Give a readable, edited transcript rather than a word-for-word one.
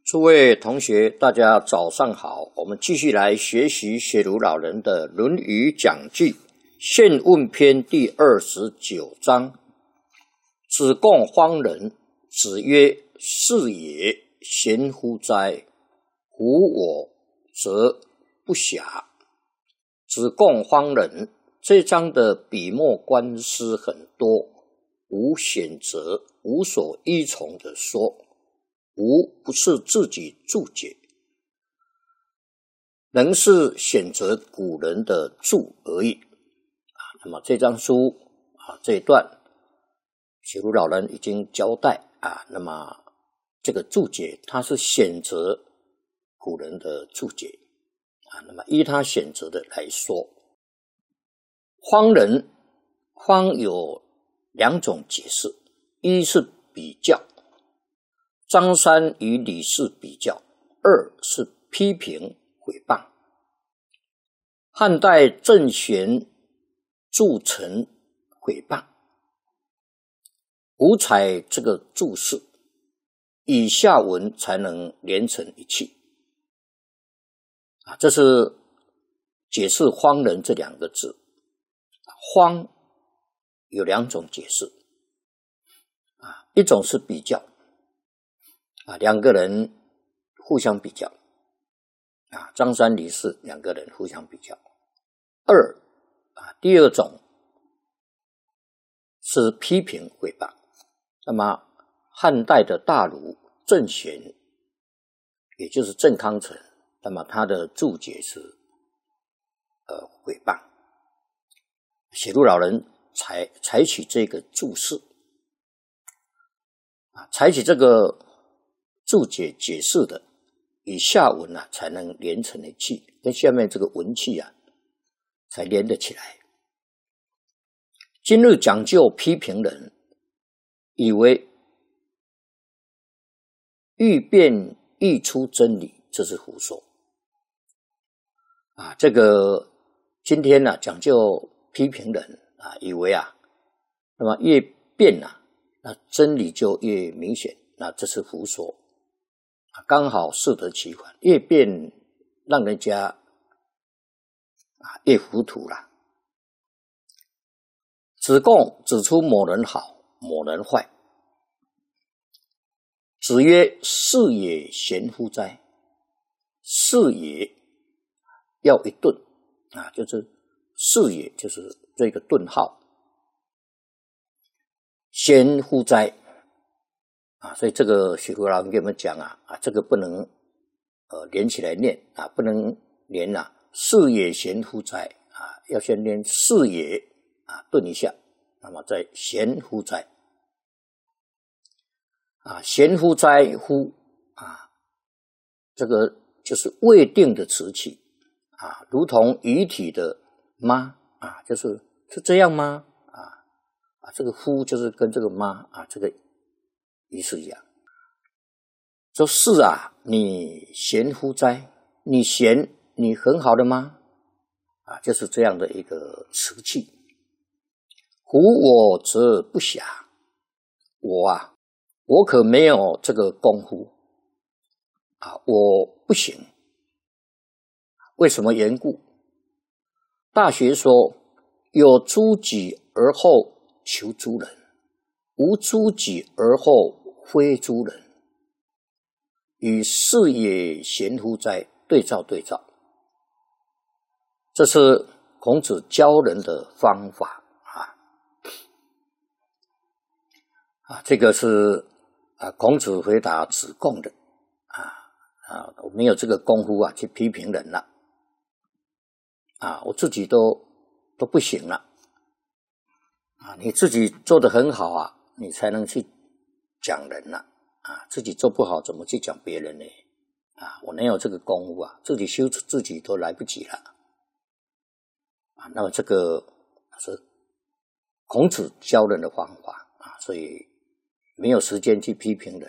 诸位同学，大家早上好。我们继续来学习学儒老人的《论语》讲记，宪问篇第29章。子贡荒人，子曰：“是也，贤乎哉！夫我则不暇。”子贡荒人这章的笔墨官司很多，无选择，无所依从的说。无不是自己注解，仍是选择古人的注而已。那么这章书这一段，学儒老人已经交代那么这个注解他是选择古人的注解那么依他选择的来说，荒人荒有两种解释，一是比较。张三与李四比较，二是批评诽谤。汉代郑玄著成诽谤，五采这个注释，以下文才能连成一气这是解释荒人这两个字。荒有两种解释一种是比较两个人互相比较张三李四两个人互相比较。第二种是批评诽谤。那么汉代的大儒郑玄，也就是郑康成，那么他的注解是诽谤。写儒老人采取这个注释采取这个注解解释的，以下文才能连成一气，跟下面这个文气才连得起来。今日讲究批评人，以为欲辩欲出真理，这是胡说这个今天讲究批评人以为那么越辩那真理就越明显，那这是胡说刚好适得其反，越辩让人家越糊涂了。子贡指出某人好，某人坏。子曰：“是也，贤乎哉！”是也要一顿就是是也就是这个顿号。贤乎哉所以这个学儒老人给我们讲这个不能连起来念不能连是也贤乎哉要先念是也顿一下，那么再贤乎哉贤乎哉乎这个就是未定的词气如同语体的吗就是是这样吗这个乎就是跟这个吗这个意思一样。说是你贤乎哉，你贤，你很好的吗就是这样的一个词气。夫我则不暇，我可没有这个功夫我不行。为什么缘故？大学说，有诸己而后求诸人，无诸己而后非诸人，与是也贤乎哉对照。这是孔子教人的方法这个是孔子回答子贡的我没有这个功夫去批评人了我自己都不行了你自己做得很好你才能去讲人了自己做不好怎么去讲别人呢我没有这个功夫自己修持自己都来不及了那么这个是孔子教人的方法所以没有时间去批评人。